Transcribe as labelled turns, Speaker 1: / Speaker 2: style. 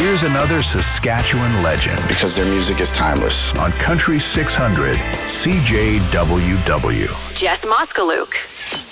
Speaker 1: Here's another Saskatchewan legend.
Speaker 2: Because their music is timeless.
Speaker 1: On Country 600, CJWW.
Speaker 3: Jess Moskaluke.